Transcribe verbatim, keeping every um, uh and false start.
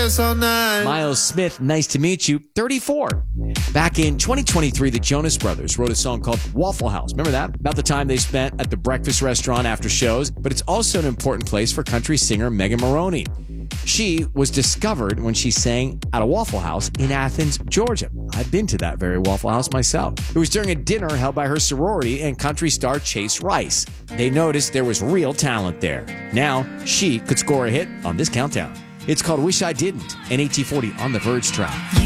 dance all night. Miles Smith, nice to meet you, thirty-four. Back in twenty twenty-three, the Jonas Brothers wrote a song called Waffle House. Remember that? About the time they spent at the breakfast restaurant after shows, but it's also an important place for country singer Megan Maroney. She was discovered when she sang at a Waffle House in Athens, Georgia. I've been to that very Waffle House myself. It was during a dinner held by her sorority and country star Chase Rice. They noticed there was real talent there. Now, she could score a hit on this countdown. It's called Wish I Didn't, an A T forty on the Verge track.